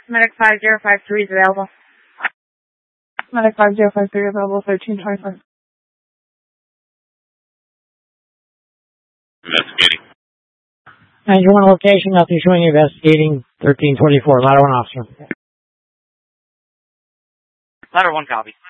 Medic 5053 is available. Medic 5053 available, 1325. Investigating. 91 location, nothing showing investigating, 1324, ladder 1 officer. Ladder 1 copy.